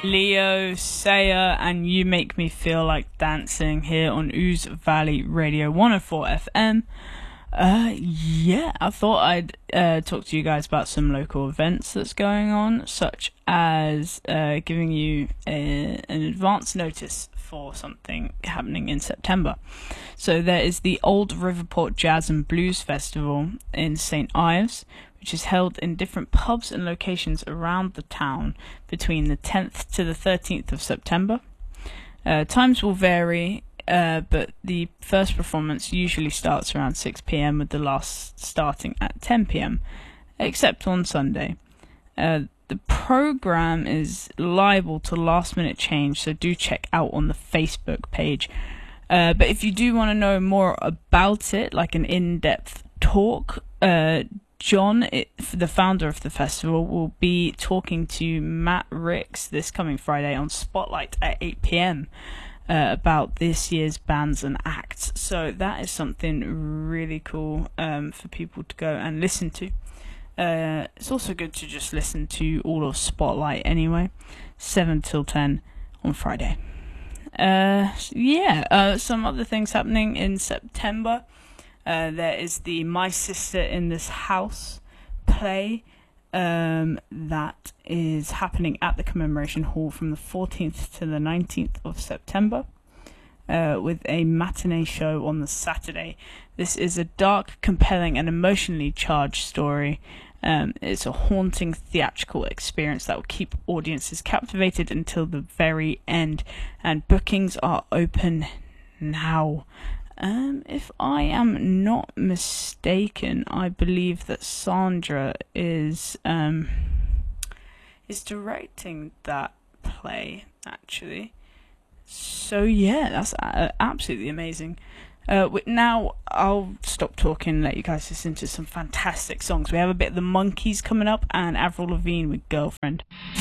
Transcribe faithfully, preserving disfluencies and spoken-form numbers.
Leo, Saya, and You Make Me Feel Like Dancing here on Ooze Valley Radio one oh four F M. Uh, yeah, I thought I'd uh, talk to you guys about some local events that's going on, such as uh, giving you a, an advance notice for something happening in September. So there is the Old Riverport Jazz and Blues Festival in Saint Ives, which is held in different pubs and locations around the town between the tenth to the thirteenth of September. Uh, times will vary, uh, but the first performance usually starts around six p.m. with the last starting at ten p.m, except on Sunday. Uh, the program is liable to last minute change, so do check out on the Facebook page. Uh, but if you do want to know more about it, like an in-depth talk, uh, John, it, the founder of the festival, will be talking to Matt Ricks this coming Friday on Spotlight at eight p.m. Uh, about this year's bands and acts. So that is something really cool um, for people to go and listen to. Uh, it's also good to just listen to all of Spotlight anyway, seven till ten on Friday. Uh, yeah, uh, some other things happening in September. Uh, there is the My Sister in This House play um, that is happening at the Commemoration Hall from the fourteenth to the nineteenth of September, uh, with a matinee show on the Saturday. This is a dark, compelling, and emotionally charged story. Um, it's a haunting theatrical experience that will keep audiences captivated until the very end, and bookings are open now. Um, if I am not mistaken, I believe that Sandra is um is directing that play, actually. So yeah, that's uh, absolutely amazing. Uh, now I'll stop talking and let you guys listen to some fantastic songs. We have a bit of the Monkees coming up and Avril Lavigne with Girlfriend.